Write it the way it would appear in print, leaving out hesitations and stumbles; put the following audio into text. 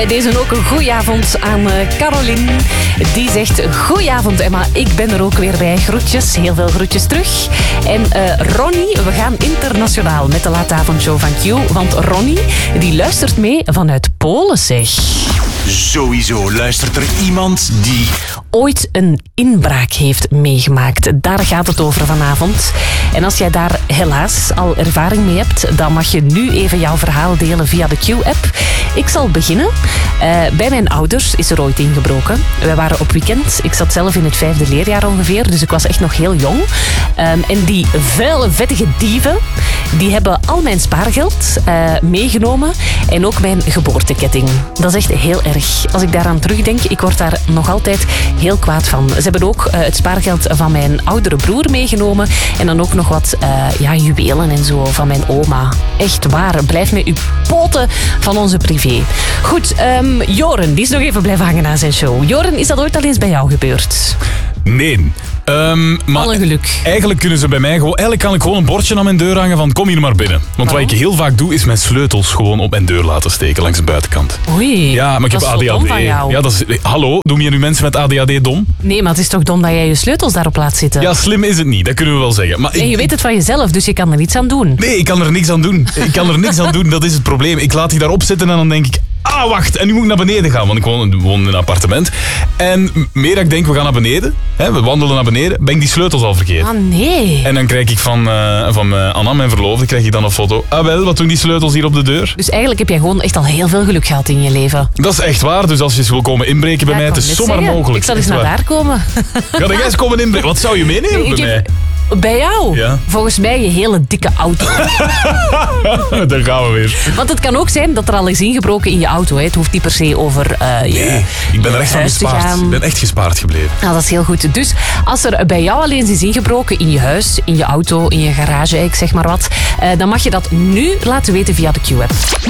Deze ook een goeie-avond aan Caroline. Die zegt, goeie-avond Emma, ik ben er ook weer bij. Groetjes, heel veel groetjes terug. En Ronnie, we gaan internationaal met de laatavondshow van Q. Want Ronnie, die luistert mee vanuit Polen, zeg. Sowieso luistert er iemand die ooit een inbraak heeft meegemaakt. Daar gaat het over vanavond. En als jij daar helaas al ervaring mee hebt, dan mag je nu even jouw verhaal delen via de Q-app. Ik zal beginnen. Bij mijn ouders is er ooit ingebroken. Wij waren op weekend. Ik zat zelf in het 5e leerjaar ongeveer, dus ik was echt nog heel jong. En die vuile, vettige dieven, die hebben al mijn spaargeld meegenomen en ook mijn geboorteketting. Dat is echt heel erg. Als ik daaraan terugdenk, ik word daar nog altijd heel kwaad van. Ze hebben ook het spaargeld van mijn oudere broer meegenomen en dan ook nog wat juwelen en zo van mijn oma. Echt waar, blijf met uw poten van onze privé. Goed, Joren, die is nog even blijven hangen aan zijn show. Joren, is dat ooit al eens bij jou gebeurd? Nee. Maar alle geluk. Eigenlijk kunnen ze bij mij gewoon... Eigenlijk kan ik gewoon een bordje aan mijn deur hangen van kom hier maar binnen. Want wat ik heel vaak doe, is mijn sleutels gewoon op mijn deur laten steken langs de buitenkant. Oei, ja, maar ik heb ADHD. Dom van jou. Ja, dat is, hallo, doen je nu mensen met ADHD dom? Nee, maar het is toch dom dat jij je sleutels daarop laat zitten? Ja, slim is het niet, dat kunnen we wel zeggen. Maar en je weet het van jezelf, dus je kan er niets aan doen. Nee, ik kan er niks aan doen. Ik kan er niks aan doen, dat is het probleem. Ik laat die daarop zitten en dan denk ik... Ah, wacht, en nu moet ik naar beneden gaan, want ik woon in een appartement. En meer dat ik denk, we gaan naar beneden, hè, we wandelen naar beneden, ben ik die sleutels al vergeten. Ah, nee. En dan krijg ik van Anna, mijn verloofde, krijg ik dan een foto. Ah wel, wat doen die sleutels hier op de deur? Dus eigenlijk heb jij gewoon echt al heel veel geluk gehad in je leven. Dat is echt waar, dus als je eens wil komen inbreken bij mij, het is zomaar mogelijk. Ik zal eens naar daar komen. Ga jij eens komen inbreken? Wat zou je meenemen bij mij? Bij jou? Ja. Volgens mij je hele dikke auto. Daar gaan we weer. Want het kan ook zijn dat er al is ingebroken in je auto. Hè. Het hoeft niet per se over nee, ik ben er echt van gespaard. Ik ben echt gespaard gebleven. Nou, dat is heel goed. Dus als er bij jou al eens is ingebroken in je huis, in je auto, in je garage, ik zeg maar wat, dan mag je dat nu laten weten via de Q-app.